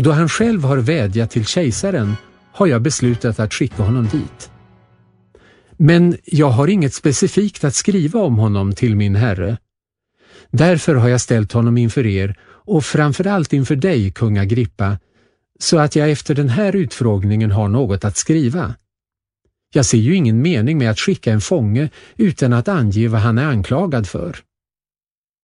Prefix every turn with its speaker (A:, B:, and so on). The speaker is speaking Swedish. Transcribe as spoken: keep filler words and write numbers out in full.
A: då han själv har vädjat till kejsaren har jag beslutat att skicka honom dit. Men jag har inget specifikt att skriva om honom till min herre. Därför har jag ställt honom inför er och framförallt inför dig, kung Agrippa, så att jag efter den här utfrågningen har något att skriva. Jag ser ju ingen mening med att skicka en fånge utan att ange vad han är anklagad för.